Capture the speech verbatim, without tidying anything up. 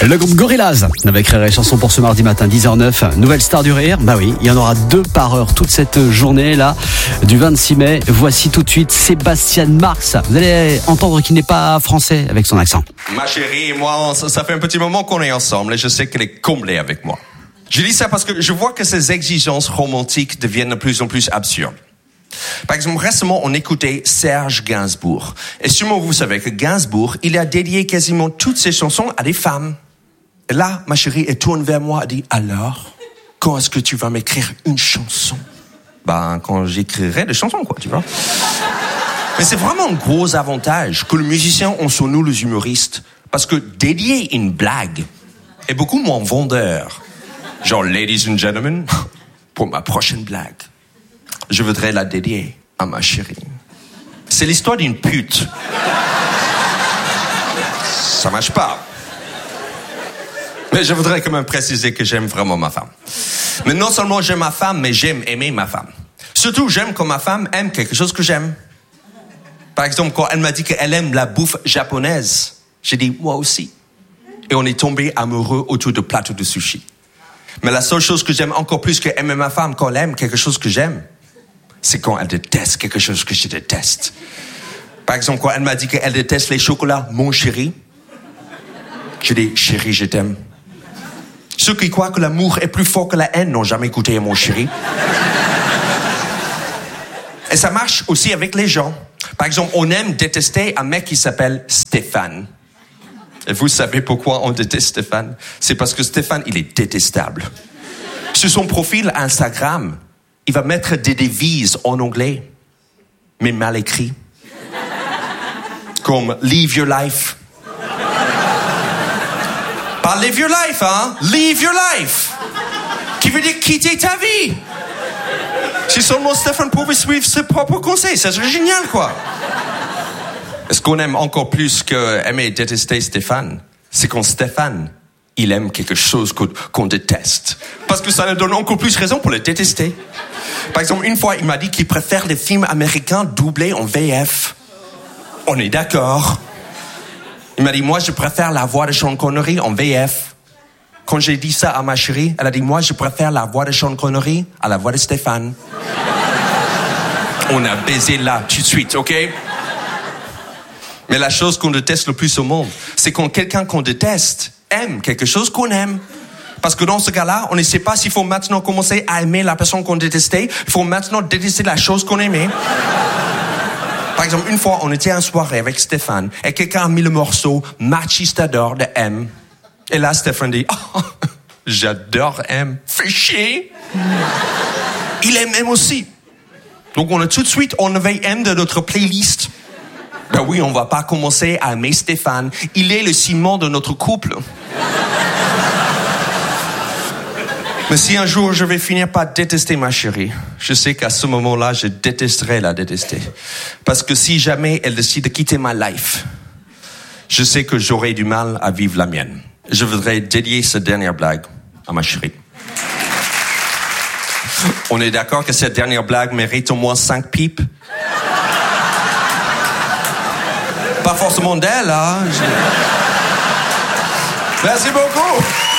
Le groupe Gorillaz avec Rire et Chanson pour ce mardi matin dix heures neuf. Nouvelle star du rire. Bah oui, il y en aura deux par heure toute cette journée là du vingt-six mai. Voici tout de suite Sébastien Marx. Vous allez entendre qu'il n'est pas français avec son accent. Ma chérie et moi, ça, ça fait un petit moment qu'on est ensemble et je sais qu'elle est comblée avec moi. Je dis ça parce que je vois que ces exigences romantiques deviennent de plus en plus absurdes. Par exemple, récemment, on écoutait Serge Gainsbourg. Et sûrement, vous savez que Gainsbourg, il a dédié quasiment toutes ses chansons à des femmes. Et là, ma chérie, elle tourne vers moi et dit, alors, quand est-ce que tu vas m'écrire une chanson? Ben, quand j'écrirai des chansons, quoi, tu vois. Mais c'est vraiment un gros avantage que les musiciens ont sur nous, les humoristes. Parce que dédier une blague est beaucoup moins vendeur. Genre, ladies and gentlemen, pour ma prochaine blague, je voudrais la dédier à ma chérie. C'est l'histoire d'une pute. Ça marche pas. Mais je voudrais quand même préciser que j'aime vraiment ma femme. Mais non seulement j'aime ma femme, mais j'aime aimer ma femme. Surtout, j'aime quand ma femme aime quelque chose que j'aime. Par exemple, quand elle m'a dit qu'elle aime la bouffe japonaise, j'ai dit, moi aussi. Et on est tombé amoureux autour de plateaux de sushi. Mais la seule chose que j'aime encore plus que aimer ma femme quand elle aime quelque chose que j'aime, c'est quand elle déteste quelque chose que je déteste. Par exemple, quand elle m'a dit qu'elle déteste les chocolats, mon chéri, j'ai dit, chéri, je t'aime. Ceux qui croient que l'amour est plus fort que la haine n'ont jamais écouté mon chéri. Et ça marche aussi avec les gens. Par exemple, on aime détester un mec qui s'appelle Stéphane. Et vous savez pourquoi on déteste Stéphane? C'est parce que Stéphane, il est détestable. Sur son profil Instagram, il va mettre des devises en anglais, mais mal écrits. Comme « Live your life ». Pas « live your life », hein? « Live your life ». Qui veut dire quitter ta vie. Si seulement Stéphane pouvait suivre ses propres conseils, ça serait génial, quoi. Et ce qu'on aime encore plus que aimer et détester Stéphane, c'est quand Stéphane, il aime quelque chose qu'on, qu'on déteste. Parce que ça nous donne encore plus raison pour le détester. Par exemple, une fois, il m'a dit qu'il préfère les films américains doublés en V F. On est d'accord. Il m'a dit, moi, je préfère la voix de Sean Connery en V F. Quand j'ai dit ça à ma chérie, elle a dit, moi, je préfère la voix de Sean Connery à la voix de Stéphane. On a baisé là, tout de suite, ok? Mais la chose qu'on déteste le plus au monde, c'est quand quelqu'un qu'on déteste aime quelque chose qu'on aime. Parce que dans ce cas-là, on ne sait pas s'il faut maintenant commencer à aimer la personne qu'on détestait. Il faut maintenant détester la chose qu'on aimait. Par exemple, une fois, on était à une soirée avec Stéphane et quelqu'un a mis le morceau Machistador de M. Et là, Stéphane dit, oh, j'adore M. Fais chier. Il aime M aussi. Donc, on a tout de suite enlevé M de notre playlist. Ben oui, on va pas commencer à aimer Stéphane. Il est le ciment de notre couple. Mais si un jour je vais finir par détester ma chérie, je sais qu'à ce moment-là, je détesterai la détester. Parce que si jamais elle décide de quitter ma life, je sais que j'aurai du mal à vivre la mienne. Je voudrais dédier cette dernière blague à ma chérie. On est d'accord que cette dernière blague mérite au moins cinq pipes? Pas forcément d'elle, hein. Merci beaucoup.